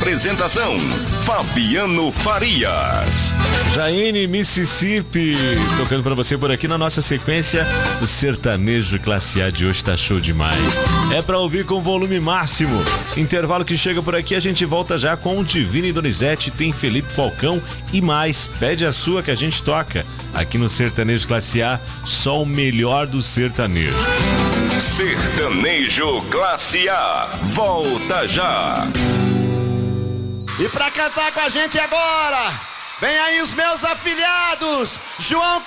Apresentação: Fabiano Farias. Jaine, Mississippi, tocando pra você por aqui na nossa sequência. O sertanejo classe A de hoje tá show demais. É pra ouvir com volume máximo. Intervalo que chega por aqui, a gente volta já com o Divino e Donizete, tem Felipe Falcão e mais. Pede a sua que a gente toca. Aqui no Sertanejo Classe A, só o melhor do sertanejo. Sertanejo Classe A, volta já. E pra cantar com a gente agora, vem aí os meus afilhados, João